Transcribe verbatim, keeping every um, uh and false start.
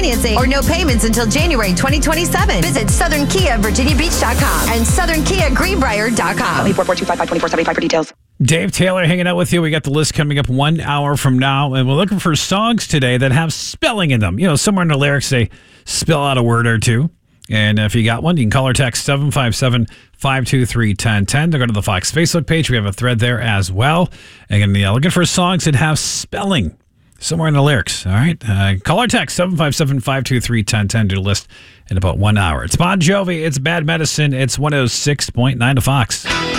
financing or no payments until January twenty twenty-seven. Visit Southern Kia Virginia Beach dot com and Southern Kia Greenbrier dot com. four four two five five two four seven five for details. Dave Taylor hanging out with you. We got the list coming up one hour from now, and we're looking for songs today that have spelling in them. You know, somewhere in the lyrics they spell out a word or two. And if you got one, you can call or text seven five seven, five two three, one zero one zero. They'll go to the Fox Facebook page. We have a thread there as well. Again, yeah, looking for songs that have spelling somewhere in the lyrics. All right. Uh, call or text seven five seven, five two three, one zero one zero. Do the list in about one hour. It's Bon Jovi. It's Bad Medicine. It's one oh six point nine to Fox.